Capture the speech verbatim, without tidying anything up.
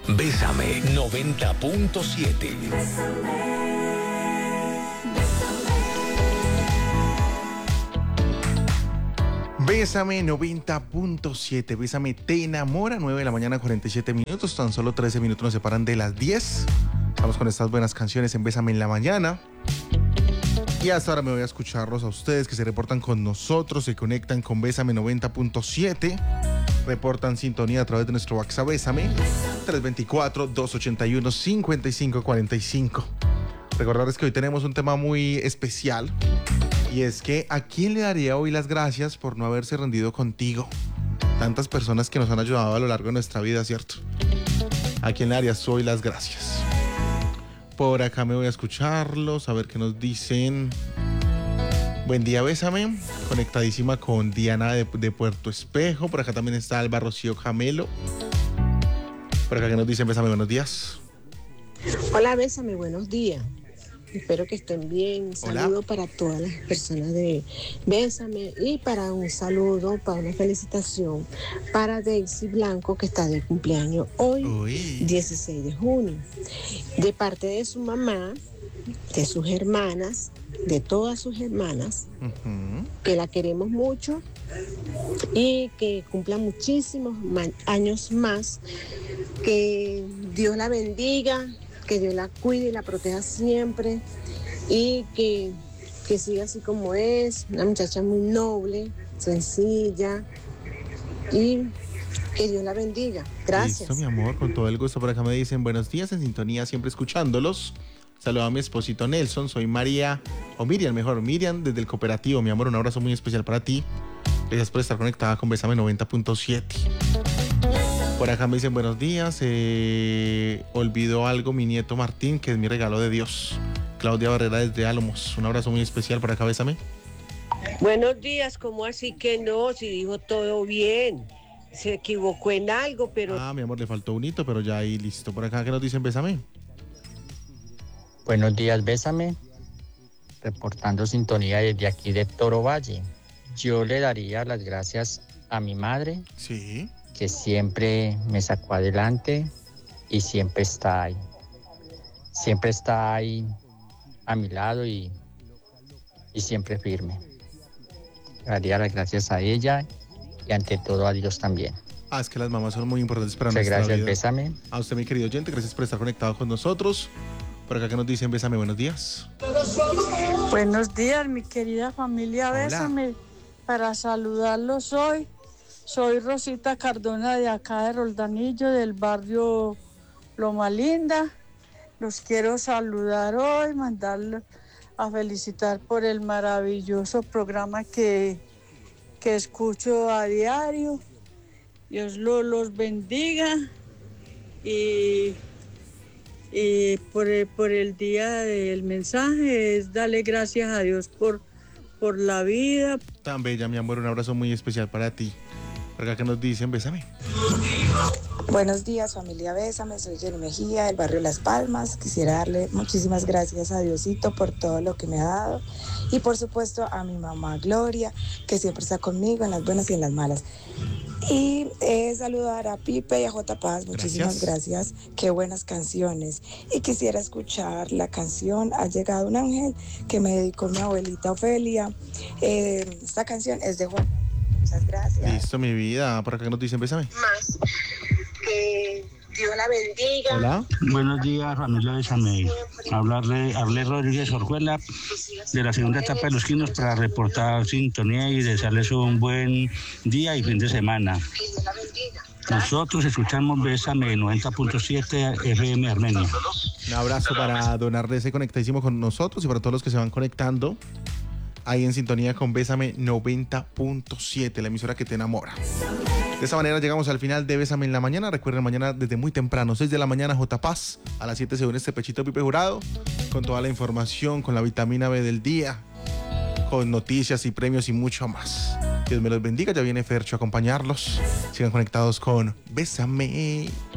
Bésame noventa punto siete. Bésame noventa punto siete. Bésame te enamora. nueve de la mañana, cuarenta y siete minutos. Tan solo trece minutos nos separan de las diez. Estamos con estas buenas canciones en Bésame en la mañana. Y hasta ahora me voy a escucharlos a ustedes que se reportan con nosotros, se conectan con Bésame noventa punto siete. Reportan sintonía a través de nuestro WhatsApp Bésame tres dos cuatro, dos ocho uno, cinco cinco cuatro cinco. Recordarles que hoy tenemos un tema muy especial. Y es que ¿a quién le daría hoy las gracias por no haberse rendido contigo? Tantas personas que nos han ayudado a lo largo de nuestra vida, ¿cierto? ¿A quién le darías hoy las gracias? Por acá me voy a escucharlos, a ver qué nos dicen. Buen día, Bésame. Conectadísima con Diana de, de Puerto Espejo. Por acá también está Alba Rocío Camelo. Por acá que nos dicen, Bésame, buenos días. Hola, Bésame, buenos días. Espero que estén bien. Un saludo Hola. Para todas las personas de Bésame y para un saludo, para una felicitación para Daisy Blanco, que está de cumpleaños hoy, Uy. dieciséis de junio. De parte de su mamá, de sus hermanas, de todas sus hermanas, uh-huh. que la queremos mucho y que cumpla muchísimos ma- años más. Que Dios la bendiga, que Dios la cuide y la proteja siempre y que, que siga así como es, una muchacha muy noble, sencilla y que Dios la bendiga. Gracias. Listo, mi amor, con todo el gusto. Por acá me dicen buenos días, en sintonía, siempre escuchándolos. Saludo a mi esposito Nelson, soy María, o Miriam, mejor, Miriam desde el cooperativo. Mi amor, un abrazo muy especial para ti. Gracias por estar conectada con Bésame noventa punto siete. Por acá me dicen buenos días, eh, olvidó algo mi nieto Martín, que es mi regalo de Dios. Claudia Barrera desde Álamos, un abrazo muy especial por acá, Bésame. Buenos días, ¿cómo así que no? Si dijo todo bien, se equivocó en algo, pero... Ah, mi amor, le faltó un hito, pero ya ahí listo. Por acá, ¿qué nos dicen, Bésame? Buenos días, Bésame, reportando sintonía desde aquí de Toro Valle. Yo le daría las gracias a mi madre. Sí. Que siempre me sacó adelante y siempre está ahí. Siempre está ahí a mi lado y, y siempre firme. Daría las gracias a ella y ante todo a Dios también. Ah, es que las mamás son muy importantes para Muchas nuestra gracias, vida. Bésame. A usted, mi querido oyente, gracias por estar conectado con nosotros. Por acá que nos dicen, Bésame, buenos días. Buenos días, mi querida familia, Hola. Bésame. Para saludarlos hoy. Soy Rosita Cardona de acá de Roldanillo, del barrio Loma Linda. Los quiero saludar hoy, mandarlos a felicitar por el maravilloso programa que, que escucho a diario. Dios lo, los bendiga y, y por, el, por el día del mensaje es darle gracias a Dios por, por la vida. Tan bella, mi amor, un abrazo muy especial para ti. Por acá que nos dicen, Bésame. Buenos días, familia Bésame, soy Jenny Mejía del barrio Las Palmas. Quisiera darle muchísimas gracias a Diosito por todo lo que me ha dado y por supuesto a mi mamá Gloria, que siempre está conmigo en las buenas y en las malas. Y eh, saludar a Pipe y a J. Paz, muchísimas gracias. gracias, qué buenas canciones. Y quisiera escuchar la canción Ha llegado un ángel, que me dedicó mi abuelita Ofelia. Eh, esta canción es de Juan. Muchas gracias. Listo, mi vida. Por acá nos dicen, Bésame. Más. Que Dios la bendiga. Hola. Buenos días, familia Bésame. Hablarle, hablé Rodríguez Orjuela de la segunda etapa de Los Quinos para reportar sintonía y desearles un buen día y fin de semana. Que Dios la bendiga. Nosotros escuchamos Bésame noventa punto siete F M Armenia. Un abrazo para don Ardese conectadísimo con nosotros y para todos los que se van conectando ahí en sintonía con Bésame noventa punto siete, la emisora que te enamora. De esa manera llegamos al final de Bésame en la mañana. Recuerden, mañana desde muy temprano, seis de la mañana, J. Paz. A las siete se une este Pechito Pipe Jurado con toda la información, con la vitamina B del día, con noticias y premios y mucho más. Dios me los bendiga. Ya viene Fercho a acompañarlos. Sigan conectados con Bésame.